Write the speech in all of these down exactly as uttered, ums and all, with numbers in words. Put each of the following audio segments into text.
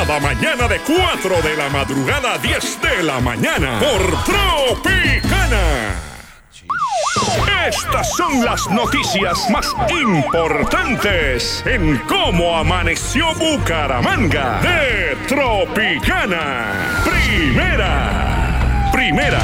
cada mañana de cuatro de la madrugada a diez de la mañana por Tropicana. Estas son las noticias más importantes en cómo amaneció Bucaramanga de Tropicana. Primera, primera.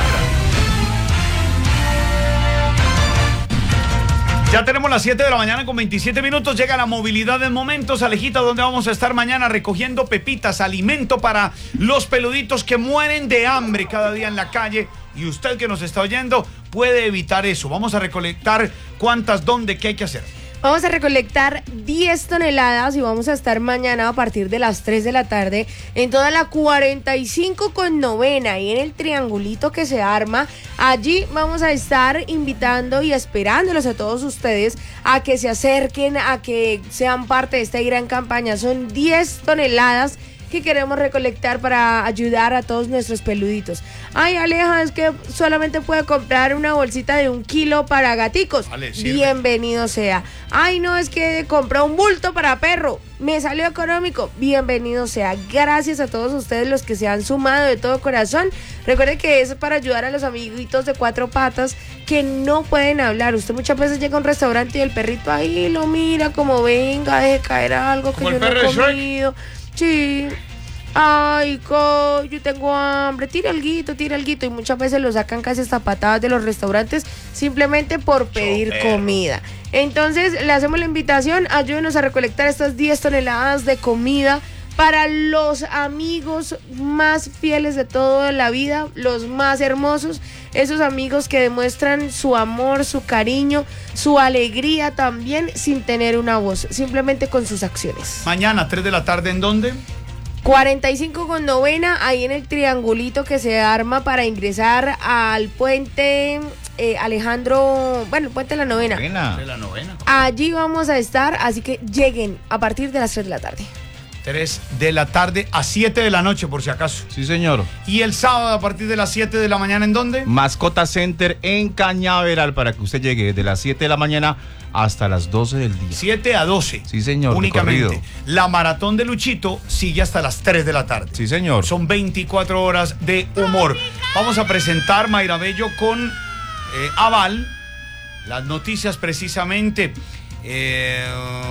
Ya tenemos las siete de la mañana con veintisiete minutos. Llega la movilidad en momentos. Alejita, donde vamos a estar mañana recogiendo pepitas, alimento para los peluditos que mueren de hambre cada día en la calle. Y usted que nos está oyendo puede evitar eso. Vamos a recolectar cuántas, dónde, qué hay que hacer. Vamos a recolectar diez toneladas y vamos a estar mañana a partir de las tres de la tarde en toda la cuarenta y cinco con novena y en el triangulito que se arma. Allí vamos a estar invitando y esperándolos a todos ustedes a que se acerquen, a que sean parte de esta gran campaña. Son diez toneladas que queremos recolectar para ayudar a todos nuestros peluditos. Ay, Aleja, es que solamente puede comprar una bolsita de un kilo para gaticos. Vale, bienvenido sea. Ay, no, es que compró un bulto para perro. Me salió económico. Bienvenido sea. Gracias a todos ustedes los que se han sumado de todo corazón. Recuerden que es para ayudar a los amiguitos de cuatro patas que no pueden hablar. Usted muchas veces llega a un restaurante y el perrito ahí lo mira como venga, deje caer algo que yo no he comido. Sí. Ay, co, yo tengo hambre. Tira alguito, tira alguito. Y muchas veces lo sacan casi hasta patadas de los restaurantes simplemente por pedir Choper. comida. Entonces, le hacemos la invitación. Ayúdenos a recolectar estas diez toneladas de comida para los amigos más fieles de toda la vida, los más hermosos, esos amigos que demuestran su amor, su cariño, su alegría también sin tener una voz, simplemente con sus acciones. Mañana, tres de la tarde, ¿en dónde? cuarenta y cinco con novena, ahí en el triangulito que se arma para ingresar al puente eh, Alejandro, bueno, el puente de la novena. novena. De la novena. Allí vamos a estar, así que lleguen a partir de las tres de la tarde. tres de la tarde a siete de la noche, por si acaso. Sí, señor. ¿Y el sábado a partir de las siete de la mañana en dónde? Mascota Center en Cañaveral, para que usted llegue desde las siete de la mañana hasta las doce del día. siete a doce. Sí, señor. Únicamente. Recorrido. La maratón de Luchito sigue hasta las tres de la tarde. Sí, señor. Son veinticuatro horas de humor. Vamos a presentar, Mayra Bello, con eh, Aval, las noticias precisamente eh,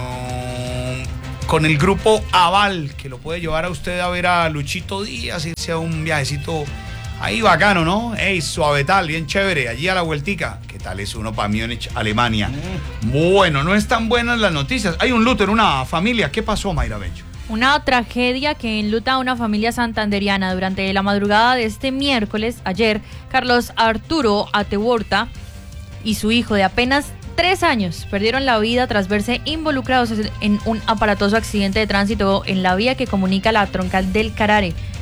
con el grupo Aval, que lo puede llevar a usted a ver a Luchito Díaz, irse a un viajecito ahí bacano, ¿no? Ey, suavetal, bien chévere, allí a la vueltica. ¿Qué tal es uno para Múnich, Alemania? Mm. Bueno, no están buenas las noticias. Hay un luto en una familia. ¿Qué pasó, Mayra Bello? Una tragedia que enluta a una familia santanderiana. Durante la madrugada de este miércoles, ayer, Carlos Arturo Atehuorta y su hijo de apenas tres años perdieron la vida tras verse involucrados en un aparatoso accidente de tránsito en la vía que comunica la troncal del Carare